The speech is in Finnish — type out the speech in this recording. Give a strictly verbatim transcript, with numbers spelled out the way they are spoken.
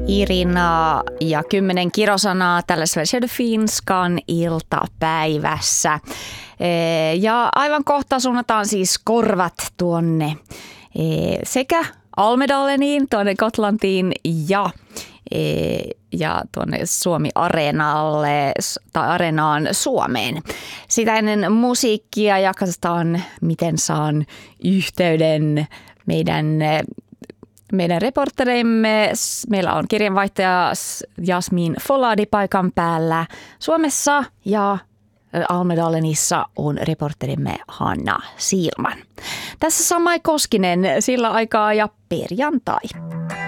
Irina ja kymmenen kirosanaa tällä Sveriges Finskan iltapäivässä. Ja aivan kohta suunnataan siis korvat tuonne sekä Almedaleniin, tuonne Gotlantiin ja, ja tuonne Suomi-areenalle tai areenaan Suomeen. Sitä ennen musiikkia ja katsotaan, miten saan yhteyden meidän Meidän reportereimme. Meillä on kirjanvaihtaja Jasmin Foladi paikan päällä Suomessa ja Almedalenissa on reporterimme Hanna Siilman. Tässä Samai Koskinen, sillä aikaa ja perjantai.